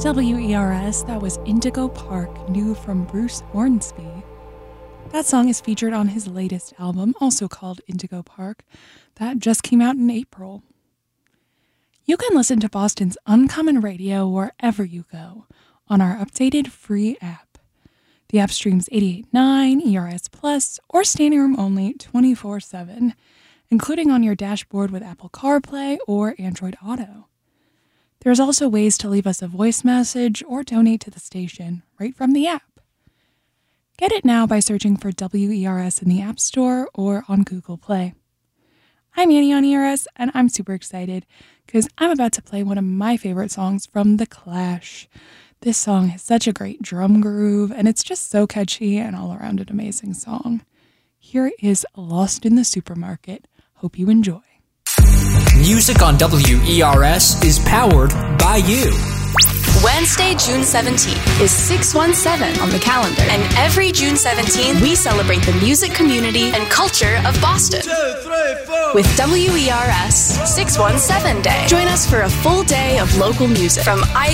WERS, that was Indigo Park, new from Bruce Hornsby. That song is featured on his latest album, also called Indigo Park, that just came out in April. You can listen to Boston's Uncommon Radio wherever you go on our updated free app. The app streams 88.9, ERS Plus, or standing room only 24/7, including on your dashboard with Apple CarPlay or Android Auto. There's also ways to leave us a voice message or donate to the station right from the app. Get it now by searching for WERS in the App Store or on Google Play. I'm Annie on ERS, and I'm super excited because I'm about to play one of my favorite songs from The Clash. This song has such a great drum groove, and it's just so catchy and all around an amazing song. Here is Lost in the Supermarket. Hope you enjoy. Music on WERS is powered by you. Wednesday, June 17th is 617 on the calendar. And every June 17th, we celebrate the music community and culture of Boston. 2, 3, 4. With WERS 617 Day. Join us for a full day of local music from